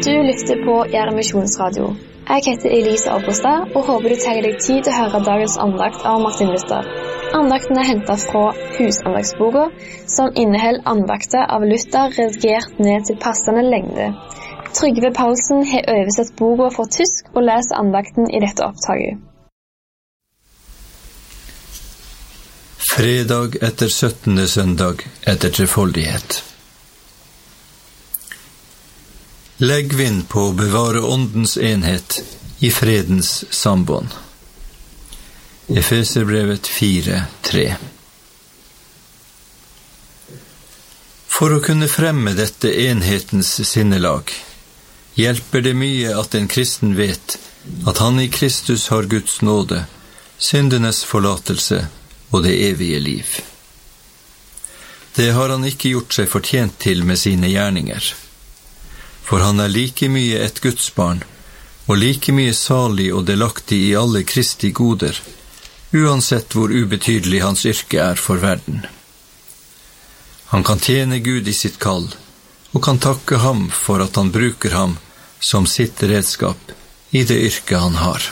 Du lytter på Gjerde Misjonsradio. Jeg heter Elise Augustad og håper du tar deg tid til å høre dagens andakt av Martin Luther. Andakten er hentet fra Husandagsboka, som inneholder andakter av Luther redigert ned til passende lengde. Trygve Paulsen har oversett boka fra tysk og leser andakten i dette opptaket. Fredag etter 17. søndag etter trefoldighet. Legg vind på å bevare åndens enhet i fredens sambånd. Efeserbrevet 4:3. For å kunne fremme dette enhetens sinnelag, hjelper det mye at en kristen vet at han i Kristus har Guds nåde, syndenes forlatelse og det evige liv. Det har han ikke gjort seg fortjent til med sine gjerninger. For han er like mye et Gudsbarn, og like mye salig og delaktig i alle Kristi goder, uansett hvor ubetydelig hans yrke er for verden. Han kan tjene Gud i sitt kall, og kan takke ham for at han bruker ham som sitt redskap i det yrke han har.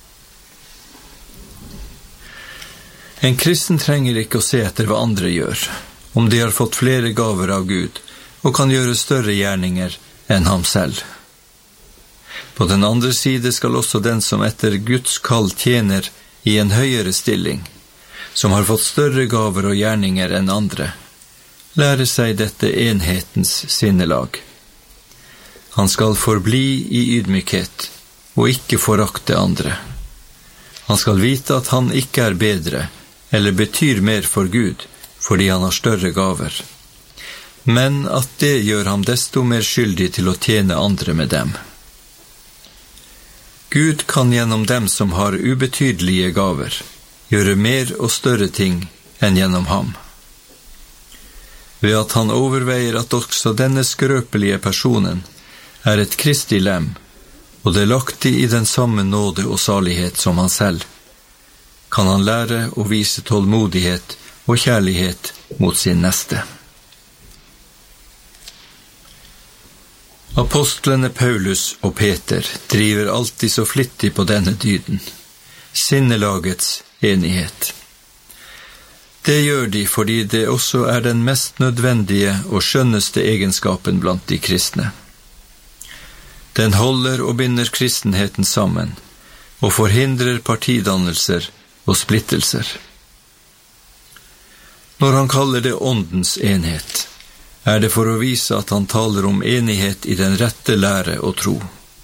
En kristen trenger ikke å se etter hva andre gjør, om de har fått flere gaver av Gud, og kan gjøre større gjerninger enn ham selv. På den andre side skal også den som etter Guds kall tjener i en høyere stilling, som har fått større gaver og gjerninger enn andre, lære seg dette enhetens sinnelag. Han skal forbli i ydmykhet og ikke forakte andre. Han skal vite at han ikke er bedre eller betyr mer for Gud fordi han har større gaver, men at det gjør ham desto mer skyldig til å tjene andre med dem. Gud kan gjennom dem som har ubetydelige gaver gjøre mer og større ting enn gjennom ham. Ved at han overveier at også denne skrøpelige personen er et Kristi lem, og delaktig i den samme nåde og salighet som han selv, kan han lære å vise tålmodighet og kjærlighet mot sin neste. Apostlene Paulus og Peter driver alltid så flittig på denne dyden, sinnelagets enighet. Det gjør de fordi det også er den mest nødvendige og skjønneste egenskapen blant de kristne. Den holder og binder kristenheten sammen, og forhindrer partidannelser og splittelser. Når han kaller det åndens enhet, er det for å vise at han taler om enighet i den rette lære og tro.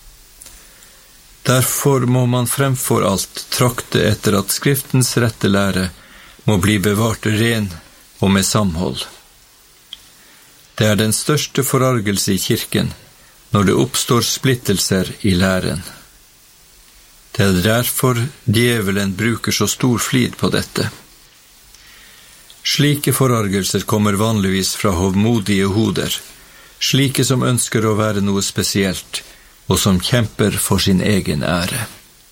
Derfor må man fremfor alt trakte etter at Skriftens rette lære må bli bevart ren og med samhold. Det er den største forargelse i kirken når det oppstår splittelser i læren. Det er derfor djevelen bruker så stor flid på dette. Slike forargelser kommer vanligvis fra hovmodige hoder, slike som ønsker å være noe spesielt, og som kjemper for sin egen ære.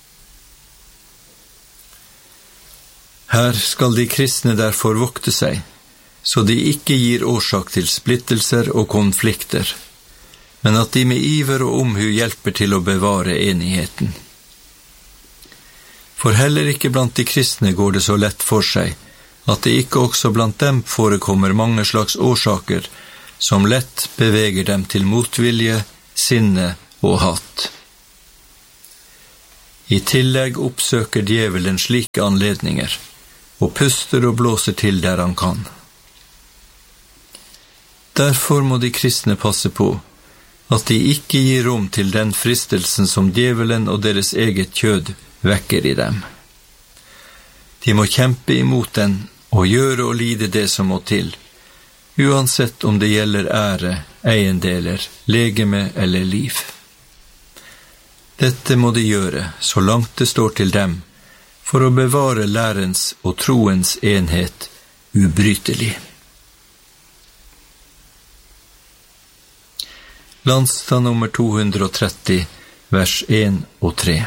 Her skal de kristne derfor vokte seg, så de ikke gir årsak til splittelser og konflikter, men at de med iver og omhu hjelper til å bevare enigheten. For heller ikke blant de kristne går det så lett for seg, at det ikke også blant dem forekommer mange slags årsaker som lett beveger dem til motvilje, sinne og hat. I tillegg oppsøker djevelen slike anledninger, og puster og blåser til der han kan. Derfor må de kristne passe på at de ikke gir rom til den fristelsen som djevelen og deres eget kjød vekker i dem. De må kjempe imot den og gjøre og lide det som må til, uansett om det gjelder ære, eiendeler, legeme eller liv. Dette må de gjøre så langt det står til dem, for å bevare lærens og troens enhet ubrytelig. Landstad nummer 230, vers 1 og 3.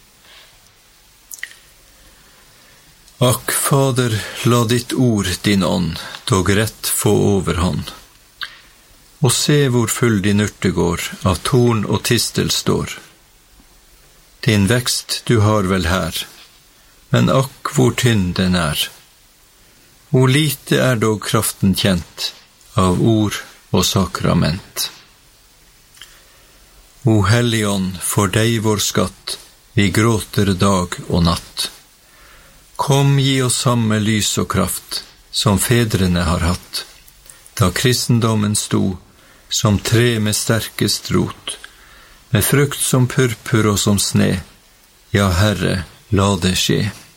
Akk, Fader, la ditt ord, din ånd, dog rett få overhånd. og se hvor full din urtegård av torn og tistel står. Din vekst du har vel her, men akk hvor tynn den er. Hvor lite er dog kraften kjent av ord og sakrament. O Helligånd, for deg vår skatt, vi gråter dag og natt. Kom, gi oss samme lys og kraft, som fedrene har hatt, da kristendommen sto, som tre med sterkest rot, med frukt som purpur og som sne. Ja, Herre, la det skje.